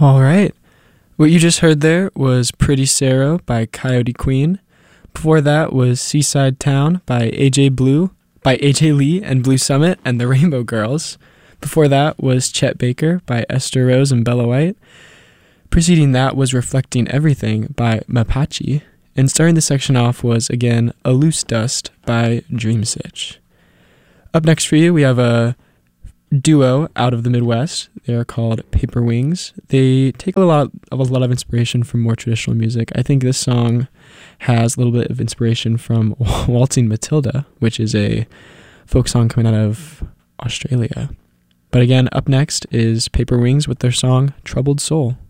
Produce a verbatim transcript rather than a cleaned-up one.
All right. What you just heard there was Pretty Sarah by Coyote Queen. Before that was Seaside Town by A J Blue, by A J Lee and Blue Summit and the Rainbow Girls. Before that was Chet Baker by Esther Rose and Bella White. Preceding that was Reflecting Everything by Mapache. And starting the section off was, again, A Loose Dust by Dreamsitch. Up next for you, we have a duo out of the Midwest. They are called Paper Wings. They take a lot of a lot of inspiration from more traditional music. I think this song has a little bit of inspiration from Waltzing Matilda, which is a folk song coming out of Australia. But again, up next is Paper Wings with their song Troubled Soul.